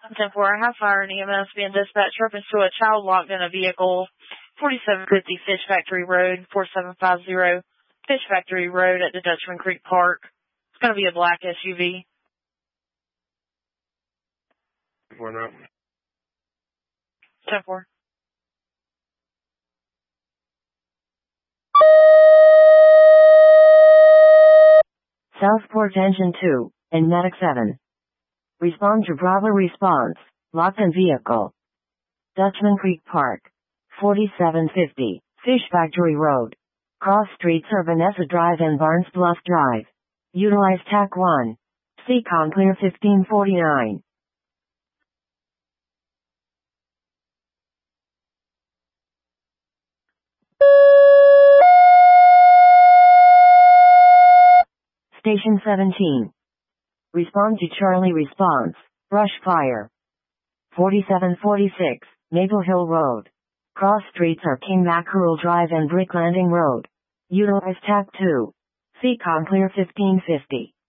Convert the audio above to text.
10-4, I have fire and EMS being dispatched reference to a child locked in a vehicle, 4750 Fish Factory Road, 4750 Fish Factory Road at the Dutchman Creek Park. It's going to be a black SUV. 10-4. Southport Engine 2, and Medic 7. Respond to Bravo response, locked in vehicle. Dutchman Creek Park, 4750, Fish Factory Road. Cross Streets Urbanessa Drive and Barnes Bluff Drive. Utilize TAC 1. Seacon Clear 1549. Station 17. Respond to Charlie response, brush fire. 4746, Maple Hill Road. Cross streets are King Mackerel Drive and Brick Landing Road. Utilize TAC 2. Seacon Clear 1550.